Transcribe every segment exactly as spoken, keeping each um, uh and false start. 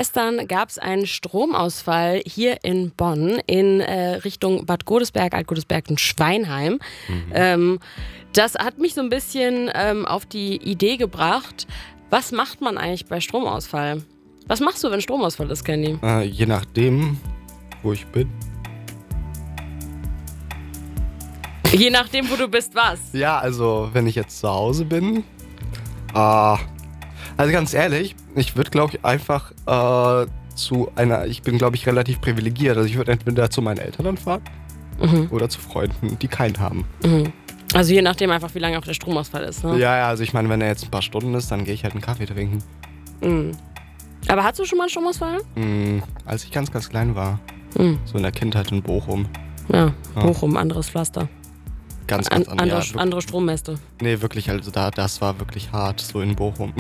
Gestern gab es einen Stromausfall hier in Bonn in äh, Richtung Bad Godesberg, Alt-Godesberg und Schweinheim. Mhm. Ähm, das hat mich so ein bisschen ähm, auf die Idee gebracht, was macht man eigentlich bei Stromausfall? Was machst du, wenn Stromausfall ist, Kenny? Äh, je nachdem, wo ich bin. Je nachdem, wo du bist, was? Ja, also wenn ich jetzt zu Hause bin, äh, also ganz ehrlich, ich würde, glaube ich, einfach äh, zu einer, ich bin, glaube ich, relativ privilegiert. Also ich würde entweder zu meinen Eltern dann fahren mhm. oder zu Freunden, die keinen haben. Mhm. Also je nachdem einfach, wie lange auch der Stromausfall ist, ne? Ja, ja, also ich meine, wenn er jetzt ein paar Stunden ist, dann gehe ich halt einen Kaffee trinken. Mhm. Aber hattest du schon mal einen Stromausfall? Mhm, als ich ganz, ganz klein war. Mhm. So in der Kindheit in Bochum. Ja, Bochum, ja. Anderes Pflaster. Ganz, ganz An, andere, ja, andere Strommäste. Nee, wirklich, also da, das war wirklich hart, so in Bochum.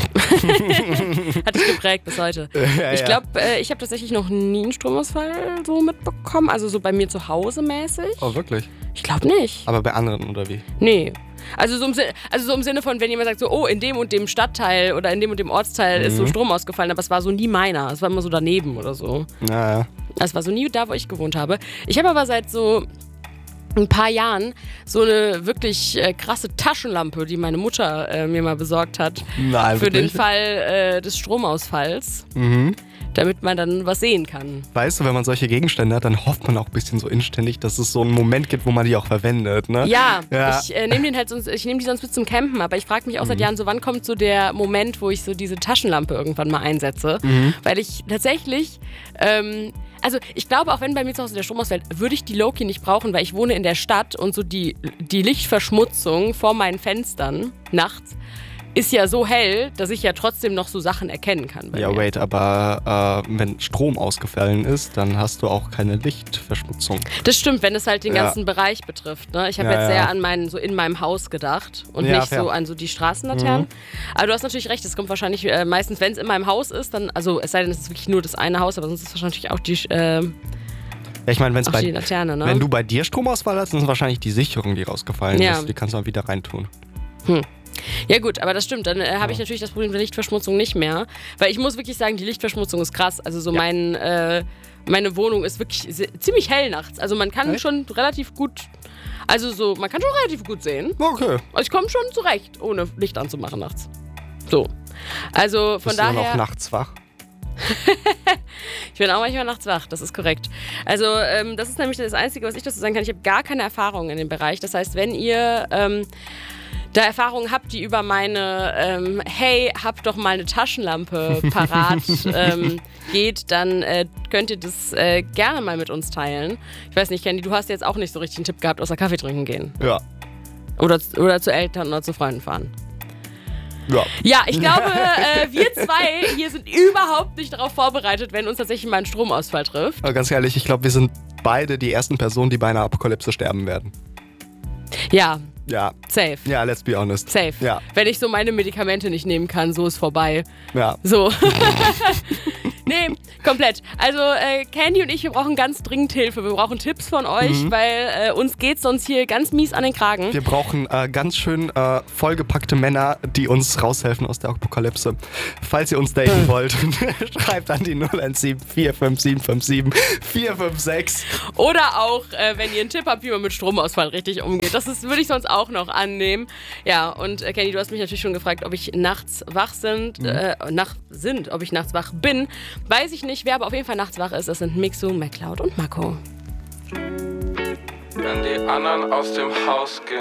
Hat dich geprägt bis heute. Ja, ich glaube, ja. äh, ich habe tatsächlich noch nie einen Stromausfall so mitbekommen, also so bei mir zu Hause mäßig. Oh, wirklich? Ich glaube nicht. Aber bei anderen, oder wie? Nee. Also so, im Sinne, also so im Sinne von, wenn jemand sagt so, oh, in dem und dem Stadtteil oder in dem und dem Ortsteil mhm. ist so Strom ausgefallen, aber es war so nie meiner. Es war immer so daneben oder so. Ja, ja. Es war so nie da, wo ich gewohnt habe. Ich habe aber seit so ein paar Jahren so eine wirklich äh, krasse Taschenlampe, die meine Mutter äh, mir mal besorgt hat. Nein, für wirklich? den Fall äh, des Stromausfalls. Mhm. Damit man dann was sehen kann. Weißt du, wenn man solche Gegenstände hat, dann hofft man auch ein bisschen so inständig, dass es so einen Moment gibt, wo man die auch verwendet, ne? Ja, ja. ich äh, nehme den halt sonst, ich nehme die sonst mit zum Campen, aber ich frage mich auch mhm. seit Jahren so, wann kommt so der Moment, wo ich so diese Taschenlampe irgendwann mal einsetze, mhm. weil ich tatsächlich ähm, also ich glaube, auch wenn bei mir zu Hause der Strom ausfällt, würde ich die Loki nicht brauchen, weil ich wohne in der Stadt und so die, die Lichtverschmutzung vor meinen Fenstern nachts ist ja so hell, dass ich ja trotzdem noch so Sachen erkennen kann. Ja, mir. wait, aber äh, wenn Strom ausgefallen ist, dann hast du auch keine Lichtverschmutzung. Das stimmt, wenn es halt den ja. ganzen Bereich betrifft. Ne? Ich habe ja, jetzt ja. sehr an meinen, so in meinem Haus gedacht und ja, nicht fair. so an so die Straßenlaternen. Mhm. Aber du hast natürlich recht, es kommt wahrscheinlich äh, meistens, wenn es in meinem Haus ist, dann, also es sei denn, es ist wirklich nur das eine Haus, aber sonst ist es wahrscheinlich auch die, äh, ja, ich meine, auch bei, die Laterne. Ne? Wenn du bei dir Stromausfall hast, dann ist es wahrscheinlich die Sicherung, die rausgefallen ja. ist. Die kannst du auch wieder reintun. Hm. Ja gut, aber das stimmt, dann äh, habe ich natürlich das Problem der Lichtverschmutzung nicht mehr, weil ich muss wirklich sagen, die Lichtverschmutzung ist krass, also so ja. mein, äh, meine Wohnung ist wirklich sehr, ziemlich hell nachts, also man kann Echt? schon relativ gut, also so, man kann schon relativ gut sehen. Okay. Also ich komme schon zurecht, ohne Licht anzumachen nachts. So, also von Bist daher... du noch nachts wach? Ich bin auch manchmal nachts wach, das ist korrekt. Also ähm, das ist nämlich das Einzige, was ich dazu sagen kann, ich habe gar keine Erfahrung in dem Bereich, das heißt, wenn ihr... Ähm, da Erfahrungen habt, die über meine ähm, hey, hab doch mal eine Taschenlampe parat ähm, geht, dann äh, könnt ihr das äh, gerne mal mit uns teilen. Ich weiß nicht, Candy, du hast jetzt auch nicht so richtig einen Tipp gehabt, außer Kaffee trinken gehen. Ja. Oder, oder zu Eltern oder zu Freunden fahren. Ja. Ja, ich glaube, äh, wir zwei hier sind überhaupt nicht darauf vorbereitet, wenn uns tatsächlich mal ein Stromausfall trifft. Aber ganz ehrlich, ich glaube, wir sind beide die ersten Personen, die bei einer Apokalypse sterben werden. Ja. Ja. Safe. Ja, let's be honest. Safe. Ja. Wenn ich so meine Medikamente nicht nehmen kann, so ist vorbei. Ja. So. Nee, komplett. Also äh, Candy und ich, wir brauchen ganz dringend Hilfe. Wir brauchen Tipps von euch, mhm. weil äh, uns geht's sonst hier ganz mies an den Kragen. Wir brauchen äh, ganz schön äh, vollgepackte Männer, die uns raushelfen aus der Apokalypse. Falls ihr uns daten wollt, schreibt an die null eins sieben vier fünf sieben fünf sieben vier fünf sechs. Oder auch, äh, wenn ihr einen Tipp habt, wie man mit Stromausfall richtig umgeht. Das ist, würde ich sonst auch noch annehmen. Ja, und äh, Candy, du hast mich natürlich schon gefragt, ob ich nachts wach sind, mhm. äh, nach, sind, ob ich nachts wach bin. Weiß ich nicht, wer aber auf jeden Fall nachts wach ist. Das sind Mixu, MacLeod und Mako. Wenn die anderen aus dem Haus gehen,